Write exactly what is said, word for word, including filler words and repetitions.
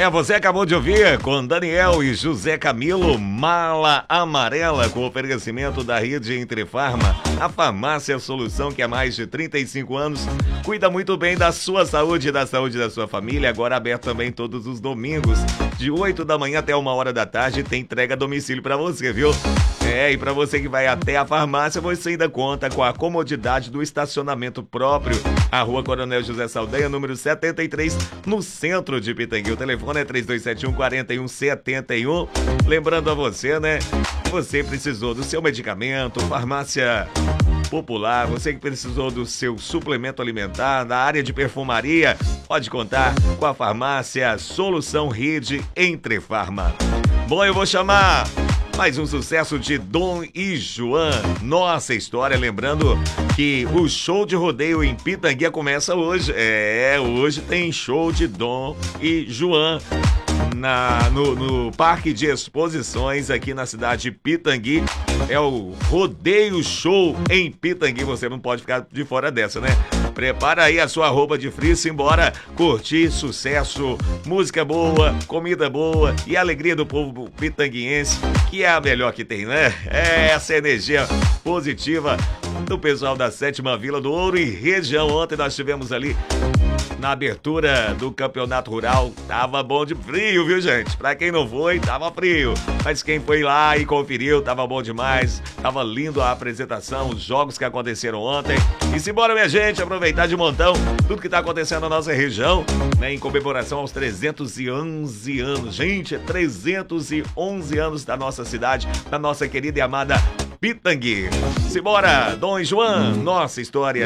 É, você acabou de ouvir com Daniel e José Camilo, Mala Amarela, com oferecimento da rede Entre Farma, a farmácia solução que há mais de trinta e cinco anos cuida muito bem da sua saúde e da saúde da sua família, agora aberto também todos os domingos, de oito da manhã até uma hora da tarde, tem entrega a domicílio pra você, viu? É, e pra você que vai até a farmácia, você ainda conta com a comodidade do estacionamento próprio, a Rua Coronel José Saldanha, número setenta e três, no centro de Pitangui. O telefone é três dois sete um, quatro um sete um. Lembrando a você, né? Você precisou do seu medicamento, farmácia popular, você que precisou do seu suplemento alimentar, na área de perfumaria, pode contar com a farmácia Solução Rede Entre Farma. Bom, eu vou chamar mais um sucesso de Dom e João, nossa história, lembrando que o show de rodeio em Pitangui começa hoje. É, hoje tem show de Dom e João na, no, no Parque de Exposições aqui na cidade de Pitangui. É o Rodeio Show em Pitangui, você não pode ficar de fora dessa, né? Prepara aí a sua roupa de frio, simbora curtir sucesso, música boa, comida boa e alegria do povo pitanguiense, que é a melhor que tem, né? É essa energia positiva do pessoal da Sétima Vila do Ouro e região. Ontem nós tivemos ali na abertura do Campeonato Rural, tava bom de frio, viu, gente? Pra quem não foi, tava frio. Mas quem foi lá e conferiu, tava bom demais. Tava lindo a apresentação, os jogos que aconteceram ontem. E simbora, minha gente, aproveitar de montão tudo que tá acontecendo na nossa região, né? Em comemoração aos trezentos e onze anos. Gente, é trezentos e onze anos da nossa cidade, da nossa querida e amada Pitangui. Simbora, Dom e João, nossa história.